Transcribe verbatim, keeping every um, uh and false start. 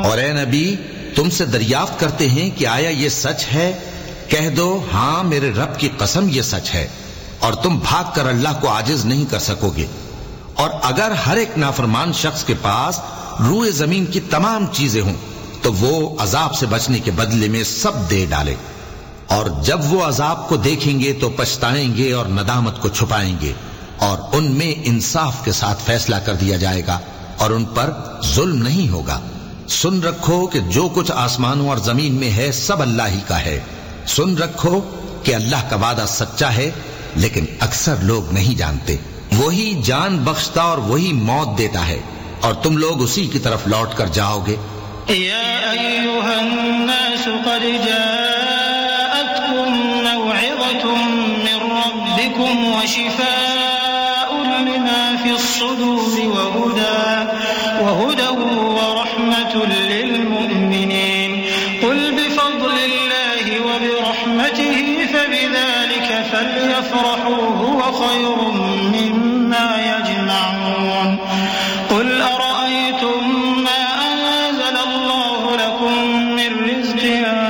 اور اے نبی تم سے دریافت کرتے ہیں کہ آیا یہ سچ ہے؟ کہہ دو ہاں میرے رب کی قسم یہ سچ ہے، اور تم بھاگ کر اللہ کو عاجز نہیں کر سکو گے۔ اور اگر ہر ایک نافرمان شخص کے پاس روئے زمین کی تمام چیزیں ہوں تو وہ عذاب سے بچنے کے بدلے میں سب دے ڈالے، اور جب وہ عذاب کو دیکھیں گے تو پچھتائیں گے اور ندامت کو چھپائیں گے، اور ان میں انصاف کے ساتھ فیصلہ کر دیا جائے گا اور ان پر ظلم نہیں ہوگا۔ سن رکھو کہ جو کچھ آسمانوں اور زمین میں ہے سب اللہ ہی کا ہے۔ سن رکھو کہ اللہ کا وعدہ سچا ہے، لیکن اکثر لوگ نہیں جانتے۔ وہی جان بخشتا اور وہی موت دیتا ہے، اور تم لوگ اسی کی طرف لوٹ کر جاؤ گے۔ یا ایھا الناس قد جاءتکم موعظۃ من ربکم وشفاء لما فی الصدور وہدی وہدی ورحمۃ للمؤمنین قل بفضل اللہ وبرحمتہ فبذلک فلیفرحوا هو خیر مما یجمعون قل ارأیتم